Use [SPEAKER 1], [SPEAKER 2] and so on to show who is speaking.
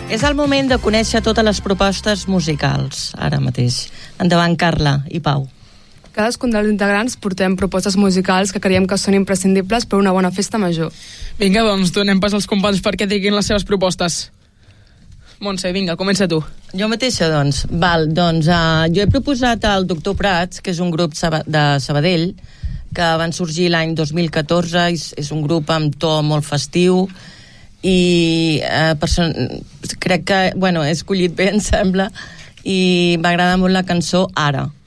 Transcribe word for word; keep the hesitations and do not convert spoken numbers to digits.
[SPEAKER 1] És el moment de conèixer totes les propostes musicals, ara mateix. Endavant, Carla i Pau.
[SPEAKER 2] Cadascun dels integrants portem propostes musicals que creiem que són imprescindibles per una bona festa major.
[SPEAKER 3] Vinga, doncs donem pas als companys perquè diguin les seves propostes. Montse, vinga, comença tu.
[SPEAKER 1] Jo mateixa, doncs. Val, doncs uh, jo he proposat el Doctor Prats, que és un grup de Sabadell, que van sorgir l'any dos mil catorze, és, és un grup amb to molt festiu, i uh, person... crec que, bueno, he escollit bé, em sembla, i m'agrada molt la cançó Ara.